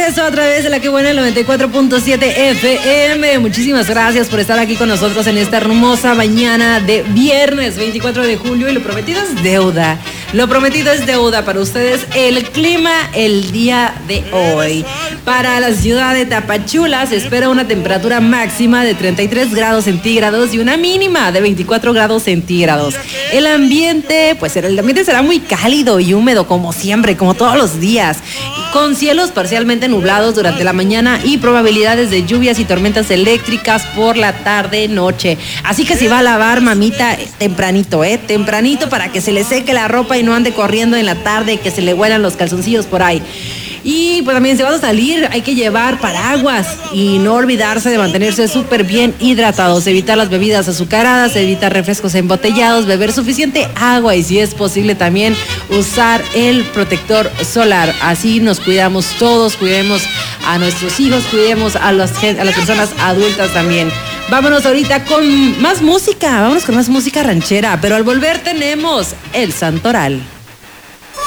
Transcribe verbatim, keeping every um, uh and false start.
regreso a través de la que buena el noventa y cuatro punto siete F M. Muchísimas gracias por estar aquí con nosotros en esta hermosa mañana de viernes veinticuatro de julio. Y lo prometido es deuda. Lo prometido es deuda para ustedes. El clima el día de hoy. Para la ciudad de Tapachula se espera una temperatura máxima de treinta y tres grados centígrados y una mínima de veinticuatro grados centígrados. El ambiente, pues el ambiente será muy cálido y húmedo como siempre, como todos los días, con cielos parcialmente nublados durante la mañana y probabilidades de lluvias y tormentas eléctricas por la tarde-noche. Así que si va a lavar, mamita, tempranito, ¿eh? Tempranito para que se le seque la ropa y no ande corriendo en la tarde, que se le vuelan los calzoncillos por ahí. Y pues también si vas a salir hay que llevar paraguas y no olvidarse de mantenerse súper bien hidratados, evitar las bebidas azucaradas, evitar refrescos embotellados, beber suficiente agua y si es posible también usar el protector solar. Así nos cuidamos todos, cuidemos a nuestros hijos, cuidemos a, los, a las personas adultas también. Vámonos ahorita con más música, vámonos con más música ranchera, pero al volver tenemos el Santoral.